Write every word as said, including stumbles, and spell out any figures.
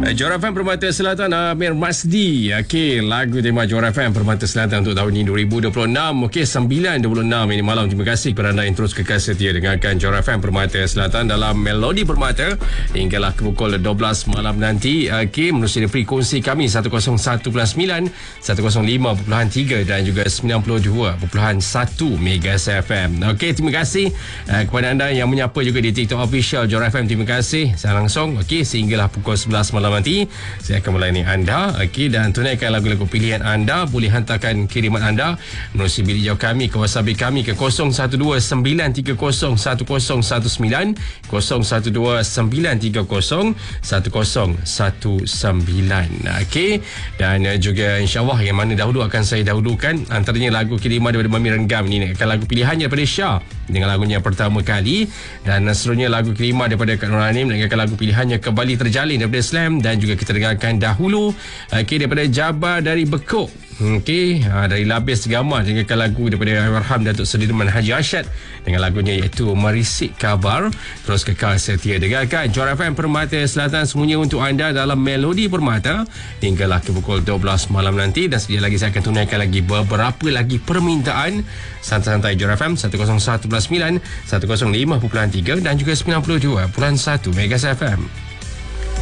Johor F M Permata Selatan, Amir Masdi. Okey, lagu tema Johor F M Permata Selatan untuk tahun ini dua ribu dua puluh enam. Okey, sembilan dua puluh enam ini malam. Terima kasih kepada anda yang terus kekal setia dengarkan Johor F M Permata Selatan dalam Melodi Permata hinggalah ke pukul dua belas malam nanti. Okey, menerusi frekuensi kami seratus satu perpuluhan sembilan, seratus lima perpuluhan tiga dan juga sembilan puluh dua perpuluhan satu Megas F M. Okey, terima kasih uh, kepada anda yang menyapa juga di TikTok Official Johor F M. Terima kasih. Saya langsung. Okey, sehinggalah pukul sebelas malam nanti saya akan melayani anda. Okey, dan tunaikan lagu-lagu pilihan anda. Boleh hantarkan kiriman anda menerusi bilik jauh kami ke WhatsApp kami ke kosong satu dua sembilan tiga kosong satu kosong satu sembilan, kosong satu dua sembilan tiga kosong satu kosong satu sembilan. Okey, dan uh, juga insya-Allah yang mana dahulu akan saya dahulukan antaranya lagu kiriman daripada Mami Renggam. Ini akan lagu pilihannya daripada Syah dengan lagunya pertama kali, dan seterusnya lagu kiriman daripada Kak Nuranim dengan lagu pilihannya Kembali Terjalin daripada Slam, dan juga kita dengarkan dahulu okey daripada Jabar dari Bekuk. Okey, ha, dari Labis Gamar dengan lagu daripada Almarhum Datuk Sudirman Haji Arsyad dengan lagunya iaitu Merisik Kabar. Terus kekal setia dengarkan Johor F M Permata Selatan semuanya untuk anda dalam Melodi Permata hinggalah ke pukul dua belas malam nanti. Dan sekejap lagi saya akan tunaikan lagi beberapa lagi permintaan santai-santai Johor F M seratus satu perpuluhan sembilan, seratus lima perpuluhan tiga dan juga sembilan puluh dua perpuluhan satu Megas F M.